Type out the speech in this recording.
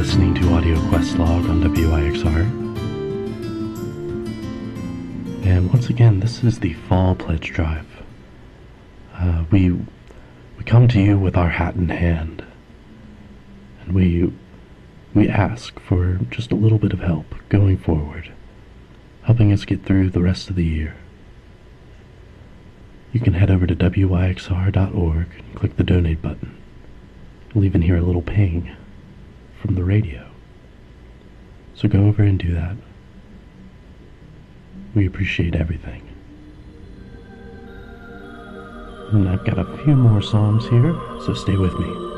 listening to Audio Quest Log on WIXR. And once again, this is the Fall Pledge Drive. We come to you with our hat in hand, and we ask for just a little bit of help going forward, helping us get through the rest of the year. You can head over to WIXR.org and click the donate button. You'll even hear a little ping from the radio. So go over and do that. We appreciate everything. And I've got a few more songs here, so stay with me.